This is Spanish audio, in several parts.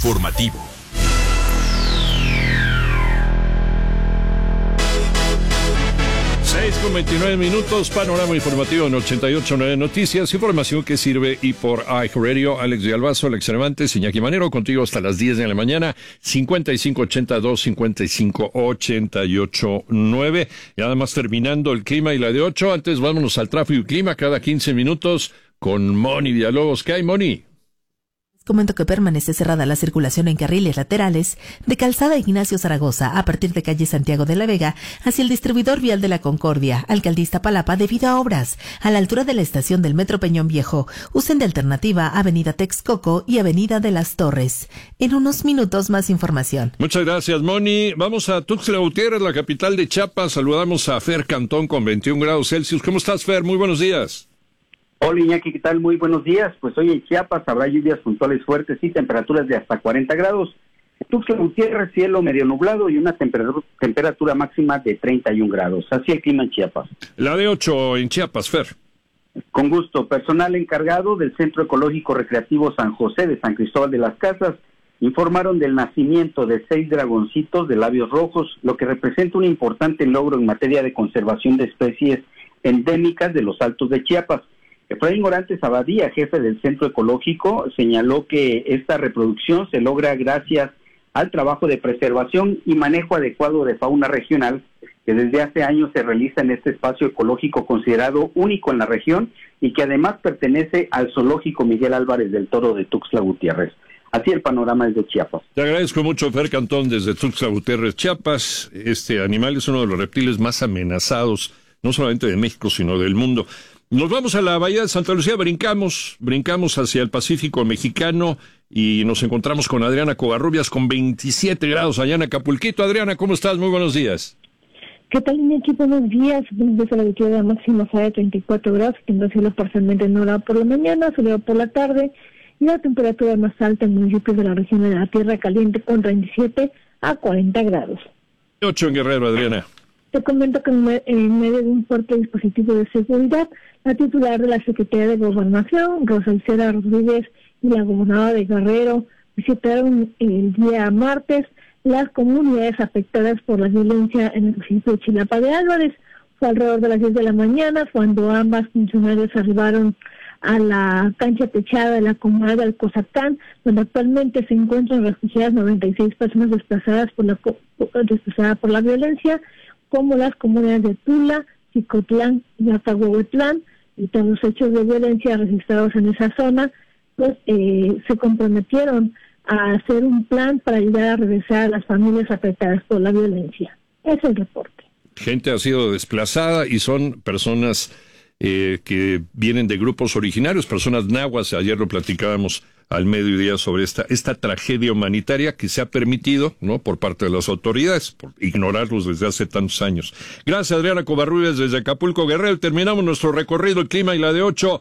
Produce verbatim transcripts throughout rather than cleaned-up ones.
informativo. seis con veintinueve minutos, panorama informativo en ochenta y ocho punto nueve Noticias, información que sirve y por iHeartRadio. Alex de Albazo, Alex Cervantes, Iñaki Manero, contigo hasta las diez de la mañana, cincuenta y cinco ochenta y dos, cincuenta y cinco ochenta y ocho nueve. Y además terminando el clima y la de ocho, antes vámonos al tráfico y clima cada quince minutos con Moni Villalobos. ¿Qué hay, Moni? Comento que permanece cerrada la circulación en carriles laterales de Calzada Ignacio Zaragoza a partir de calle Santiago de la Vega hacia el distribuidor vial de la Concordia, Alcaldista Palapa, debido a obras a la altura de la estación del Metro Peñón Viejo. Usen de alternativa Avenida Texcoco y Avenida de las Torres. En unos minutos más información. Muchas gracias, Moni. Vamos a Tuxtla Gutiérrez, la capital de Chiapas. Saludamos a Fer Cantón con veintiún grados Celsius. ¿Cómo estás, Fer? Muy buenos días. Hola, Iñaki, ¿qué tal? Muy buenos días. Pues hoy en Chiapas habrá lluvias puntuales fuertes y temperaturas de hasta cuarenta grados. En Tuxtla Gutiérrez, cielo medio nublado y una temperatura, temperatura máxima de treinta y un grados. Así el clima en Chiapas. La de ocho en Chiapas, Fer. Con gusto. Personal encargado del Centro Ecológico Recreativo San José de San Cristóbal de las Casas informaron del nacimiento de seis dragoncitos de labios rojos, lo que representa un importante logro en materia de conservación de especies endémicas de los Altos de Chiapas. Efraín Orantes Abadía, jefe del Centro Ecológico, señaló que esta reproducción se logra gracias al trabajo de preservación y manejo adecuado de fauna regional que desde hace años se realiza en este espacio ecológico considerado único en la región y que además pertenece al Zoológico Miguel Álvarez del Toro de Tuxtla Gutiérrez. Así el panorama desde Chiapas. Te agradezco mucho, Fer Cantón, desde Tuxtla Gutiérrez, Chiapas. Este animal es uno de los reptiles más amenazados, no solamente de México, sino del mundo. Nos vamos a la Bahía de Santa Lucía, brincamos, brincamos hacia el Pacífico mexicano y nos encontramos con Adriana Covarrubias con veintisiete grados allá en Acapulquito. Adriana, ¿cómo estás? Muy buenos días. ¿Qué tal, Iñaki? Buenos días. Desde la victoria máxima será de treinta y cuatro grados, tendrá cielo parcialmente nublado por la mañana, soleado por la tarde, y la temperatura más alta en municipios de la región de la Tierra Caliente con treinta y siete a cuarenta grados. ocho en Guerrero, Adriana. Te comento que en medio de un fuerte dispositivo de seguridad, la titular de la Secretaría de Gobernación, Rosa Isela Rodríguez, y la gobernadora de Guerrero visitaron el día martes las comunidades afectadas por la violencia en el municipio de Chilapa de Álvarez. Fue alrededor de las diez de la mañana cuando ambas funcionarias arribaron a la cancha techada de la comunidad de Alcozacán, donde actualmente se encuentran refugiadas noventa y seis personas desplazadas por la desplazadas por la violencia, como las comunidades de Tula, Cicotlán y Atahuehuetlán, y todos los hechos de violencia registrados en esa zona, pues eh, se comprometieron a hacer un plan para ayudar a regresar a las familias afectadas por la violencia. Es el reporte. Gente ha sido desplazada y son personas eh, que vienen de grupos originarios, personas nahuas. Ayer lo platicábamos al mediodía sobre esta esta tragedia humanitaria que se ha permitido, ¿no?, por parte de las autoridades, por ignorarlos desde hace tantos años. Gracias, Adriana Covarrubias, desde Acapulco, Guerrero. Terminamos nuestro recorrido, el clima y la de ocho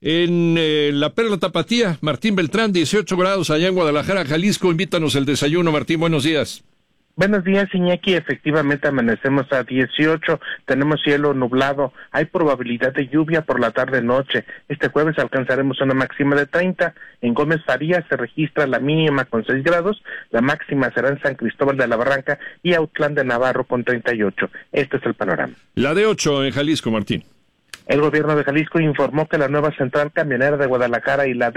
en eh, la Perla Tapatía. Martín Beltrán, dieciocho grados allá en Guadalajara, Jalisco. Invítanos el desayuno, Martín, buenos días. Buenos días, Iñaki. Efectivamente amanecemos a dieciocho, tenemos cielo nublado, hay probabilidad de lluvia por la tarde-noche. Este jueves alcanzaremos una máxima de treinta. En Gómez Farías se registra la mínima con seis grados, la máxima será en San Cristóbal de la Barranca y Autlán de Navarro con treinta y ocho. Este es el panorama. La de ocho en Jalisco, Martín. El gobierno de Jalisco informó que la nueva central camionera de Guadalajara y la de